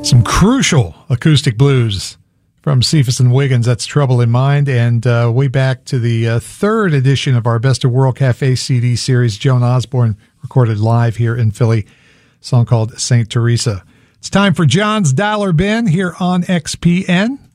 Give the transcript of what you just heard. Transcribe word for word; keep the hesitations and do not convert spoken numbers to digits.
Some crucial acoustic blues from Cephas and Wiggins. That's Trouble in Mind. And uh, way back to the uh, third edition of our Best of World Cafe C D series, Joan Osborne recorded live here in Philly, a song called Saint Teresa. It's time for John's Dollar Bin here on X P N.